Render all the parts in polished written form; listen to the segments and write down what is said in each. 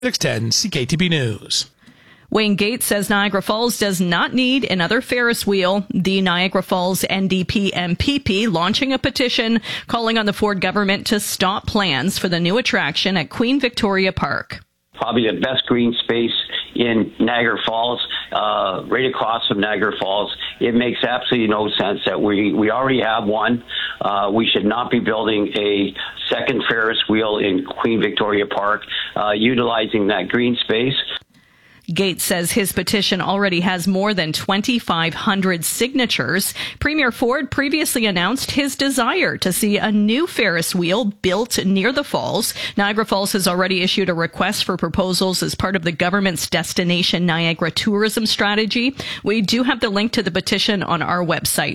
610 CKTB News. Wayne Gates says Niagara Falls does not need another Ferris wheel. The Niagara Falls NDP MPP launching a petition calling on the Ford government to stop plans for the new attraction at Queen Victoria Park. Probably the best green space in Niagara Falls, right across from Niagara Falls. It makes absolutely no sense that we already have one. We should not be building a second Ferris wheel in Queen Victoria Park, utilizing that green space. Gates says his petition already has more than 2,500 signatures. Premier Ford previously announced his desire to see a new Ferris wheel built near the falls. Niagara Falls has already issued a request for proposals as part of the government's Destination Niagara tourism strategy. We do have the link to the petition on our website,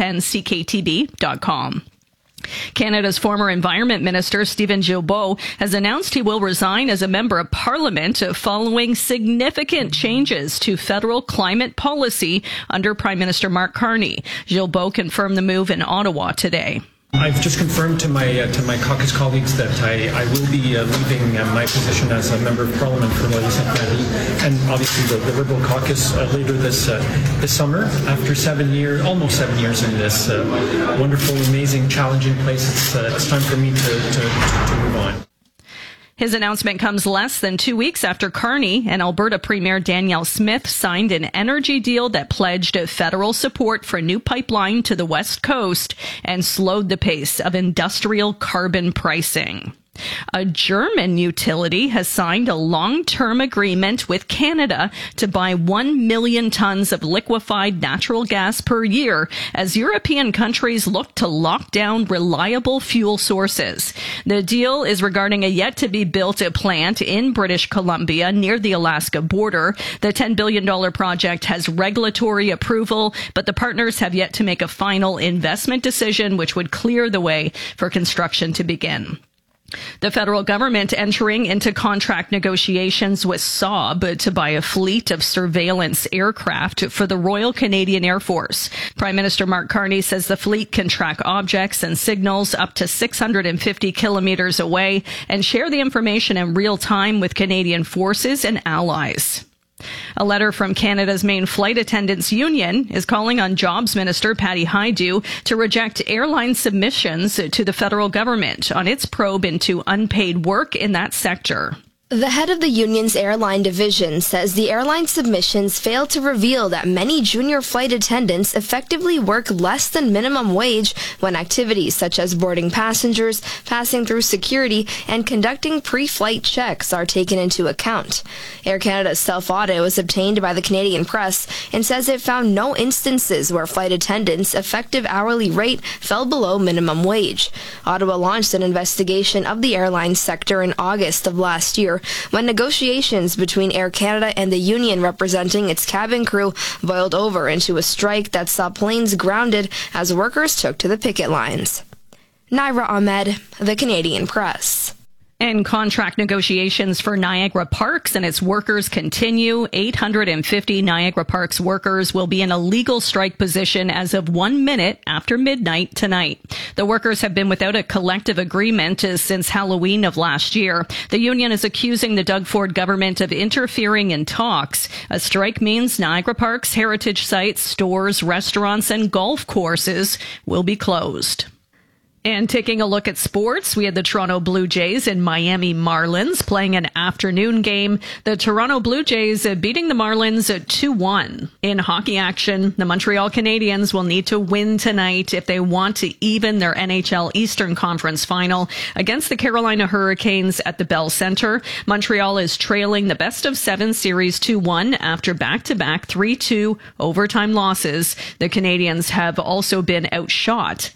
610cktb.com. Canada's former Environment Minister, Stephen Guilbeault, has announced he will resign as a member of Parliament following significant changes to federal climate policy under Prime Minister Mark Carney. Guilbeault confirmed the move in Ottawa today. I've just confirmed to my caucus colleagues that I will be leaving my position as a member of Parliament for Loyalty Sainte-Marie, and obviously the Liberal caucus later this summer. After almost 7 years in this wonderful, amazing, challenging place, it's time for me to move on. His announcement comes less than 2 weeks after Carney and Alberta Premier Danielle Smith signed an energy deal that pledged federal support for a new pipeline to the West Coast and slowed the pace of industrial carbon pricing. A German utility has signed a long-term agreement with Canada to buy 1 million tons of liquefied natural gas per year as European countries look to lock down reliable fuel sources. The deal is regarding a yet-to-be-built plant in British Columbia near the Alaska border. The $10 billion project has regulatory approval, but the partners have yet to make a final investment decision, which would clear the way for construction to begin. The federal government entering into contract negotiations with Saab to buy a fleet of surveillance aircraft for the Royal Canadian Air Force. Prime Minister Mark Carney says the fleet can track objects and signals up to 650 kilometers away and share the information in real time with Canadian forces and allies. A letter from Canada's main flight attendants union is calling on Jobs Minister Patty Hajdu to reject airline submissions to the federal government on its probe into unpaid work in that sector. The head of the union's airline division says the airline submissions fail to reveal that many junior flight attendants effectively work less than minimum wage when activities such as boarding passengers, passing through security, and conducting pre-flight checks are taken into account. Air Canada's self-audit was obtained by the Canadian Press and says it found no instances where flight attendants' effective hourly rate fell below minimum wage. Ottawa launched an investigation of the airline sector in August of last year, when negotiations between Air Canada and the union representing its cabin crew boiled over into a strike that saw planes grounded as workers took to the picket lines. Naira Ahmed, The Canadian Press. And contract negotiations for Niagara Parks and its workers continue. 850 Niagara Parks workers will be in a legal strike position as of 1 minute after midnight tonight. The workers have been without a collective agreement since Halloween of last year. The union is accusing the Doug Ford government of interfering in talks. A strike means Niagara Parks heritage sites, stores, restaurants, and golf courses will be closed. And taking a look at sports, we had the Toronto Blue Jays and Miami Marlins playing an afternoon game. The Toronto Blue Jays beating the Marlins 2-1. In hockey action, the Montreal Canadiens will need to win tonight if they want to even their NHL Eastern Conference final against the Carolina Hurricanes at the Bell Center. Montreal is trailing the best-of-7 series 2-1 after back-to-back 3-2 overtime losses. The Canadiens have also been outshot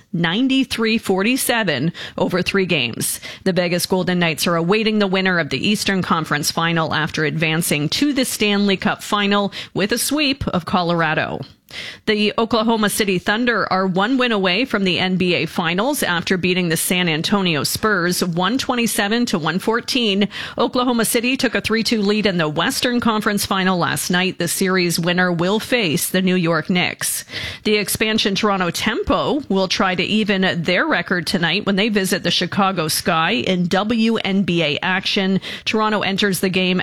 93-47 over 3 games. The Vegas Golden Knights are awaiting the winner of the Eastern Conference final after advancing to the Stanley Cup final with a sweep of Colorado. The Oklahoma City Thunder are one win away from the NBA Finals after beating the San Antonio Spurs 127-114. Oklahoma City took a 3-2 lead in the Western Conference Final last night. The series winner will face the New York Knicks. The expansion Toronto Tempo will try to even their record tonight when they visit the Chicago Sky in WNBA action. Toronto enters the game